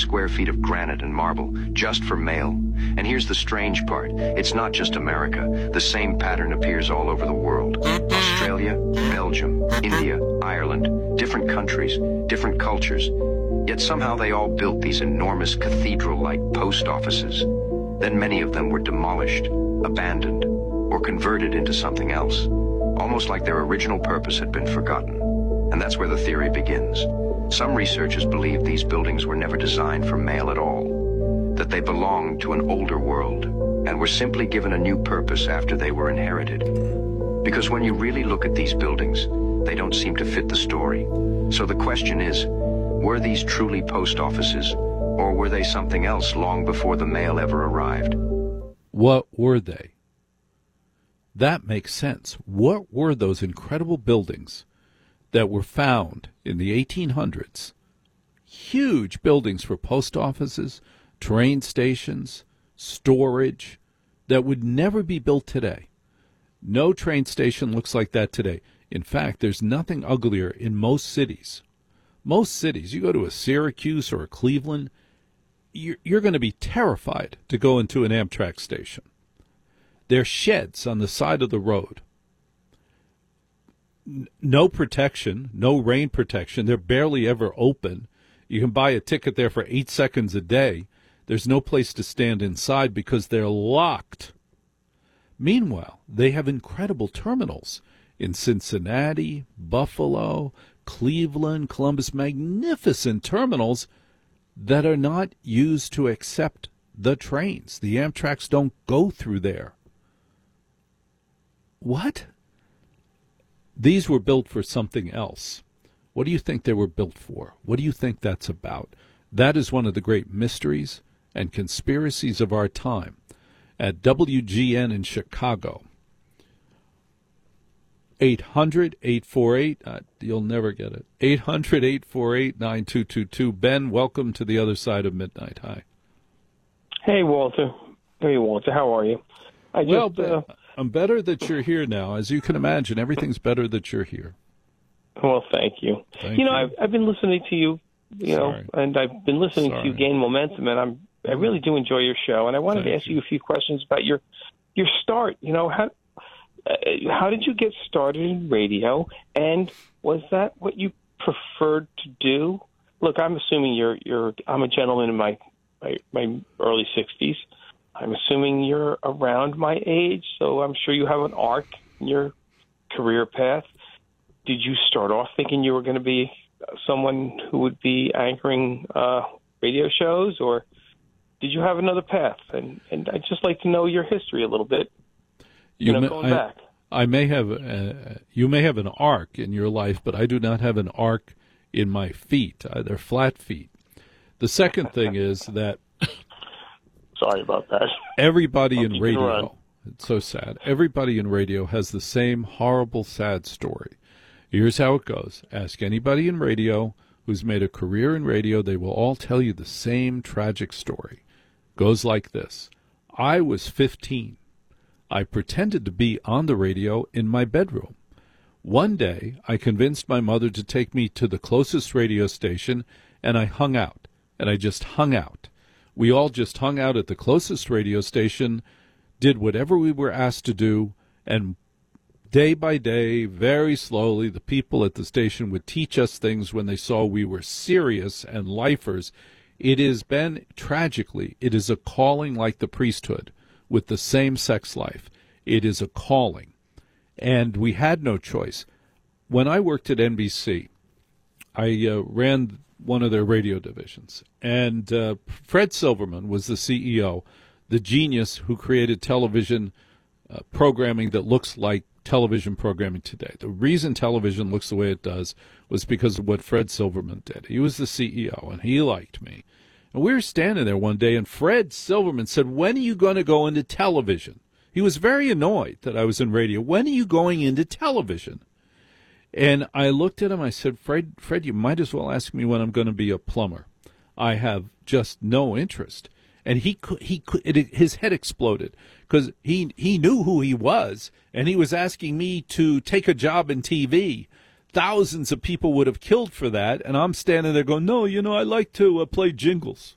square feet of granite and marble, just for mail. And here's the strange part. It's not just America. The same pattern appears all over the world. Australia, Belgium, India, Ireland, different countries, different cultures. Yet somehow they all built these enormous cathedral-like post offices. Then many of them were demolished, abandoned, or converted into something else, almost like their original purpose had been forgotten. And that's where the theory begins. Some researchers believe these buildings were never designed for mail at all, that they belonged to an older world and were simply given a new purpose after they were inherited. Because when you really look at these buildings, they don't seem to fit the story. So the question is, were these truly post offices, or were they something else long before the mail ever arrived? What were they? That makes sense. What were those incredible buildings that were found in the 1800s? Huge buildings for post offices, train stations, storage, that would never be built today. No train station looks like that today. In fact, there's nothing uglier in most cities. Most cities, you go to a Syracuse or a Cleveland, you're going to be terrified to go into an Amtrak station. They're sheds on the side of the road. No protection, no rain protection. They're barely ever open. You can buy a ticket there for 8 seconds a day. There's no place to stand inside because they're locked. Meanwhile, they have incredible terminals in Cincinnati, Buffalo, Cleveland, Columbus, magnificent terminals that are not used to accept the trains. The Amtraks don't go through there. What? These were built for something else. What do you think they were built for? What do you think that's about? That is one of the great mysteries and conspiracies of our time. At WGN in Chicago, 800-848, you'll never get it, 800-848-9222. Ben, welcome to the other side of midnight. Hi. Hey, Walter. Hey, Walter. How are you? I'm better that you're here now. As you can imagine, everything's better that you're here. Well, thank you. Thank you. I've been listening to you, and I've been listening to you gain momentum, and I really do enjoy your show. And I wanted to ask you a few questions about your start. How did you get started in radio, and was that what you preferred to do? Look, I'm assuming I'm a gentleman in my early 60s. I'm assuming you're around my age, so I'm sure you have an arc in your career path. Did you start off thinking you were going to be someone who would be anchoring radio shows, or did you have another path? And I'd just like to know your history a little bit. Going back. You may have an arc in your life, but I do not have an arc in my feet. They're flat feet. The second thing is that sorry about that. Everybody in radio, it's so sad. Everybody in radio has the same horrible, sad story. Here's how it goes. Ask anybody in radio who's made a career in radio. They will all tell you the same tragic story. Goes like this. I was 15. I pretended to be on the radio in my bedroom. One day, I convinced my mother to take me to the closest radio station, and I hung out. And I just hung out. We all just hung out at the closest radio station, did whatever we were asked to do, and day by day, very slowly, the people at the station would teach us things when they saw we were serious and lifers. It has been, tragically, it is a calling like the priesthood with the same-sex life. It is a calling, and we had no choice. When I worked at NBC, I ran one of their radio divisions, and Fred Silverman was the CEO, the genius who created television programming that looks like television programming today. The reason television looks the way it does was because of what Fred Silverman did. He was the CEO, and he liked me. And we were standing there one day, and Fred Silverman said, "When are you going to go into television?" He was very annoyed that I was in radio. "When are you going into television?" And I looked at him. I said, Fred, you might as well ask me when I'm going to be a plumber. I have just no interest. And his head exploded because he knew who he was, and he was asking me to take a job in TV. Thousands of people would have killed for that, and I'm standing there going, "No, I like to play jingles."